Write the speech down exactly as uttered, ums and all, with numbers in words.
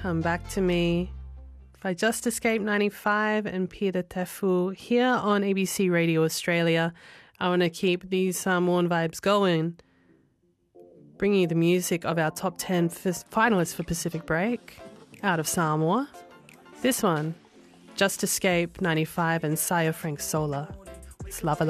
Come Back to Me by Just Escape ninety-five and Peter Tefu here on A B C Radio Australia. I want to keep these Samoan vibes going, bringing you the music of our top ten f- finalists for Pacific Break out of Samoa. This one, Just Escape ninety-five and Saya Frank Sola. It's Lava